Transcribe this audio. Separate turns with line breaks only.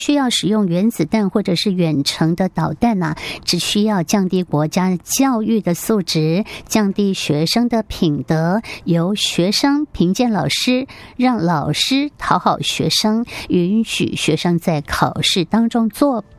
需要使用原子弹或者是远程的导弹呢，只需要降低国家教育的素质，降低学生的品德，由学生评鉴老师，让老师讨好学生，允许学生在考试当中作